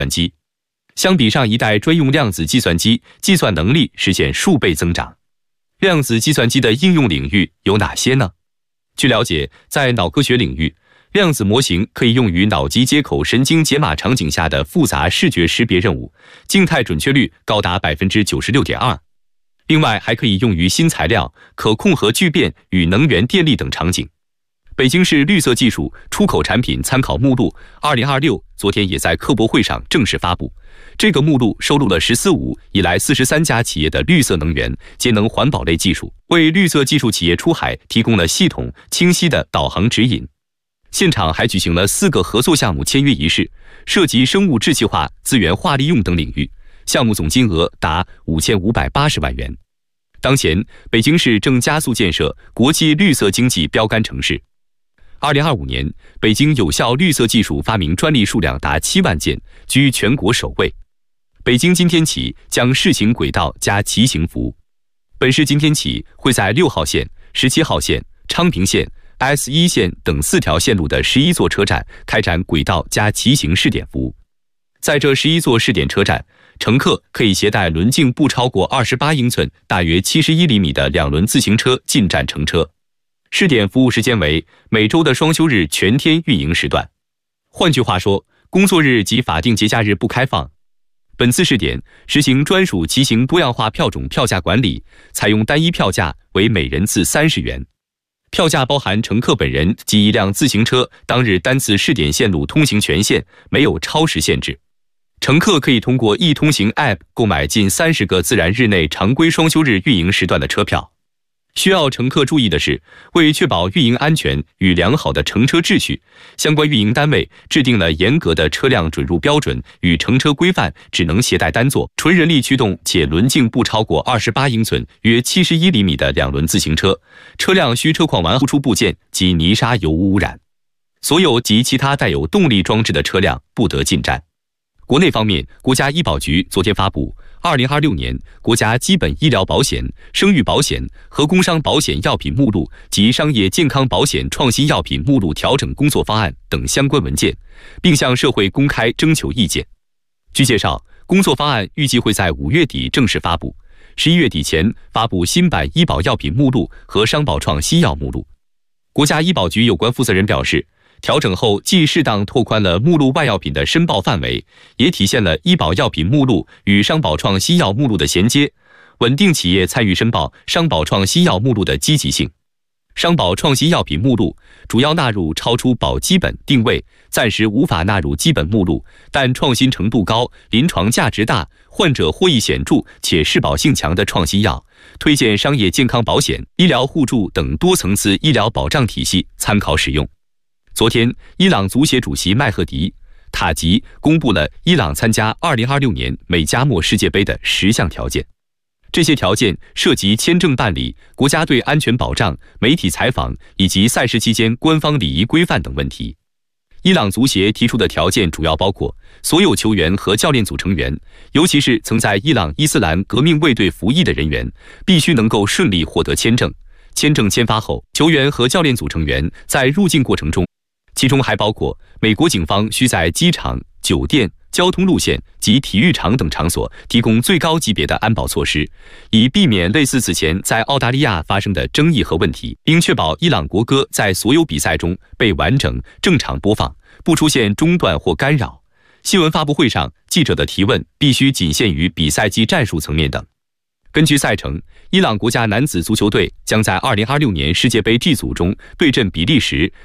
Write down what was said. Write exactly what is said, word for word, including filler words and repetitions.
算机。相比上一代专用量子计算机，计算能力实现数倍增长。量子计算机的应用领域有哪些呢？据了解，在脑科学领域，量子模型可以用于脑机接口神经解码场景下的复杂视觉识别任务，静态准确率高达 百分之九十六点二。另外，还可以用于新材料、可控核聚变与能源电力等场景。北京市绿色技术出口产品参考目录二零二六昨天也在科博会上正式发布。这个目录收录了“十四五”以来四十三家企业的绿色能源、节能环保类技术，为绿色技术企业出海提供了系统、清晰的导航指引。现场还举行了四个合作项目签约仪式，涉及生物制气化、资源化利用等领域，项目总金额达五千五百八十万元。当前，北京市正加速建设国际绿色经济标杆城市。二零二五年，北京有效绿色技术发明专利数量达七万件，居全国首位。北京今天起将试行轨道加骑行服务。本市今天起会在六号线、十七号线、昌平线、S 一 线等四条线路的十一座车站开展轨道加骑行试点服务。在这十一座试点车站，乘客可以携带轮径不超过二十八英寸、大约七十一厘米的两轮自行车进站乘车。试点服务时间为每周的双休日全天运营时段。换句话说，工作日及法定节假日不开放。本次试点实行专属骑行多样化票种票价管理，采用单一票价为每人次三十元。票价包含乘客本人及一辆自行车当日单次试点线路通行权限，没有超时限制。乘客可以通过易通行 App 购买近三十个自然日内常规双休日运营时段的车票。需要乘客注意的是，为确保运营安全与良好的乘车秩序，相关运营单位制定了严格的车辆准入标准与乘车规范，只能携带单座、纯人力驱动且轮径不超过二十八英寸、约七十一厘米的两轮自行车。车辆需车况完好，突出部件及泥沙油污污染。所有及其他带有动力装置的车辆不得进站。国内方面，国家医保局昨天发布二零二六年国家基本医疗保险、生育保险和工伤保险药品目录及商业健康保险创新药品目录调整工作方案等相关文件，并向社会公开征求意见。据介绍，工作方案预计会在五月底正式发布，十一月底前发布新版医保药品目录和商保创新药目录。国家医保局有关负责人表示，调整后既适当拓宽了目录外药品的申报范围，也体现了医保药品目录与商保创新药目录的衔接，稳定企业参与申报商保创新药目录的积极性。商保创新药品目录主要纳入超出保基本定位、暂时无法纳入基本目录，但创新程度高、临床价值大、患者获益显著且适保性强的创新药，推荐商业健康保险、医疗互助等多层次医疗保障体系参考使用。昨天，伊朗足协主席麦赫迪·塔吉公布了伊朗参加二零二六年美加墨世界杯的十项条件。这些条件涉及签证办理、国家队安全保障、媒体采访以及赛事期间官方礼仪规范等问题。伊朗足协提出的条件主要包括所有球员和教练组成员，尤其是曾在伊朗伊斯兰革命卫队服役的人员，必须能够顺利获得签证。签证签发后，球员和教练组成员在入境过程中，其中还包括美国警方需在机场、酒店、交通路线及体育场等场所提供最高级别的安保措施，以避免类似此前在澳大利亚发生的争议和问题，并确保伊朗国歌在所有比赛中被完整、正常播放，不出现中断或干扰。新闻发布会上，记者的提问必须仅限于比赛及战术层面等。根据赛程，伊朗国家男子足球队将在二零二六年世界杯 G 组中对阵比利时，